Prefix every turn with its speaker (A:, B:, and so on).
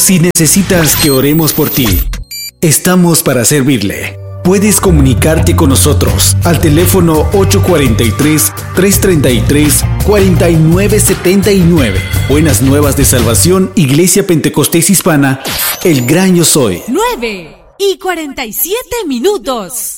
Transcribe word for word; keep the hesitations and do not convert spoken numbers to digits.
A: Si necesitas que oremos por ti, estamos para servirle. Puedes comunicarte con nosotros al teléfono ocho cuatro tres, tres tres tres, cuatro nueve siete nueve. Buenas Nuevas de Salvación, Iglesia Pentecostés Hispana, El Gran Yo Soy.
B: nueve y cuarenta y siete minutos.